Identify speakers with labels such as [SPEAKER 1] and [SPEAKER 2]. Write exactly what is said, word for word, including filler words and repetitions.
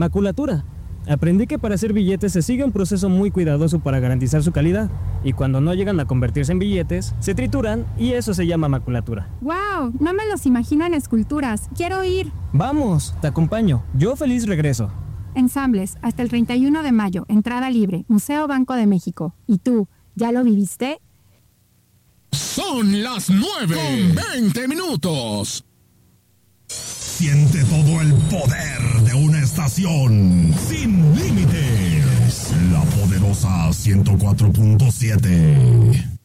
[SPEAKER 1] Maculatura. Aprendí que para hacer billetes se sigue un proceso muy cuidadoso para garantizar su calidad, y cuando no llegan a convertirse en billetes, se trituran y eso se llama maculatura.
[SPEAKER 2] ¡Wow! No me los imagino en esculturas. ¡Quiero ir!
[SPEAKER 1] Vamos, te acompaño. Yo feliz regreso.
[SPEAKER 2] Ensambles, hasta el treinta y uno de mayo, entrada libre, Museo Banco de México. ¿Y tú, ya lo viviste?
[SPEAKER 3] Son las nueve con veinte minutos.
[SPEAKER 4] Siente todo el poder de una estación sin límites. La poderosa ciento cuatro punto siete.